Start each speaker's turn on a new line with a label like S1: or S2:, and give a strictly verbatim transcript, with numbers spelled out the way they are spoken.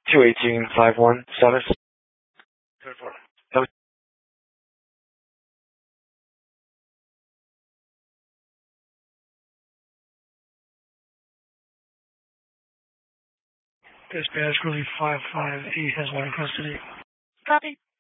S1: two eighteen five one status. ten four. Dispatch relief five five eight has one in custody.
S2: Copy.